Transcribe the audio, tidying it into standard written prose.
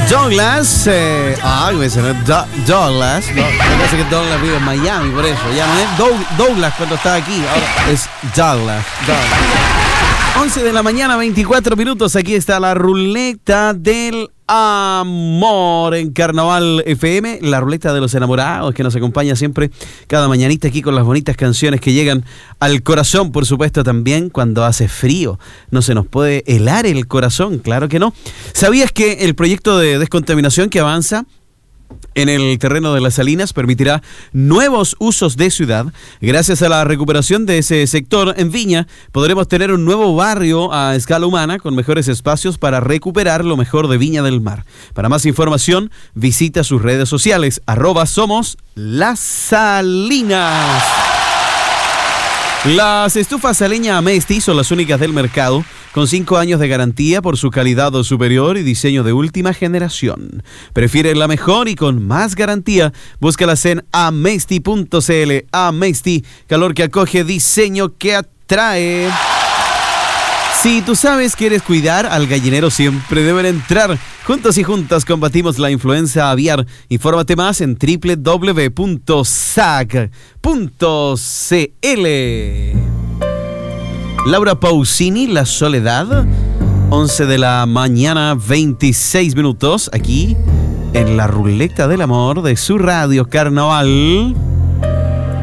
Douglas, me sonó Douglas. Parece que Douglas vive en Miami, por eso. Ya no es Douglas cuando está aquí, ahora es Douglas. 11 de la mañana, 24 minutos. Aquí está la ruleta del amor en Carnaval FM, la ruleta de los enamorados que nos acompaña siempre cada mañanita aquí con las bonitas canciones que llegan al corazón, por supuesto también cuando hace frío. No se nos puede helar el corazón, claro que no. ¿Sabías que el proyecto de descontaminación que avanza en el terreno de las salinas permitirá nuevos usos de ciudad? Gracias a la recuperación de ese sector en Viña, podremos tener un nuevo barrio a escala humana con mejores espacios para recuperar lo mejor de Viña del Mar. Para más información, visita sus redes sociales, @somoslasalinas. Las estufas a leña Amesti son las únicas del mercado, con 5 años de garantía por su calidad superior y diseño de última generación. ¿Prefieres la mejor y con más garantía? Búscalas en amesti.cl. Amesti, calor que acoge, diseño que atrae. Si tú sabes que quieres cuidar al gallinero, siempre deben entrar. Juntos y juntas combatimos la influenza aviar. Infórmate más en www.sac.cl. Laura Pausini, La Soledad, 11 de la mañana, 26 minutos, aquí en la ruleta del amor de su radio Carnaval.